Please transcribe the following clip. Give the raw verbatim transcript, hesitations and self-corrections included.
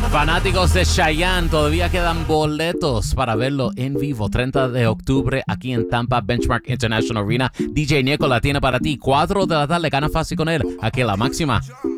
Fanáticos de Chayanne, todavía quedan boletos para verlo en vivo. treinta de octubre aquí en Tampa, Benchmark International Arena. D J Nicola tiene para ti cuatro de la tarde. Gana fácil con él. Aquí en La Máxima.